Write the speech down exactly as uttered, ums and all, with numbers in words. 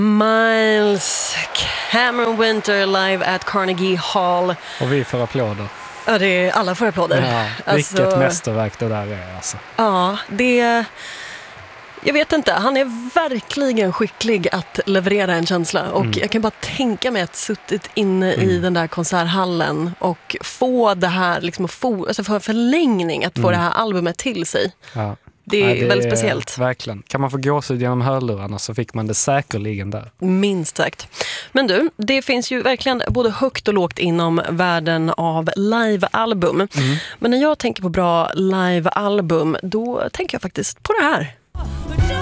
Miles Cameron Winter live at Carnegie Hall. Och vi får applåder. Ja, det är alla får applåder. Ja, vilket alltså, mästerverk det där är alltså. Ja, det... Jag vet inte, han är verkligen skicklig att leverera en känsla. Och mm. jag kan bara tänka mig att suttit inne mm. i den där konserthallen och få det här, liksom, få, alltså få förlängning, att få mm. det här albumet till sig. Ja. Det är ja, det väldigt är, speciellt. Verkligen. Kan man få gåshud genom hörlurarna så fick man det säkerligen där. Minst sagt. Men du, det finns ju verkligen både högt och lågt inom världen av livealbum. Mm. Men när jag tänker på bra livealbum, då tänker jag faktiskt på det här.